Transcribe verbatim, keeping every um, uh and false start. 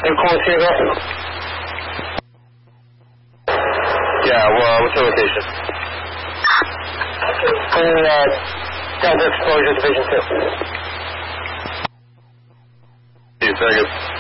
Are you calling Seattle? Yeah, well, what's your location? Calling, uh, Delta Exposure Division two. Yeah, very good.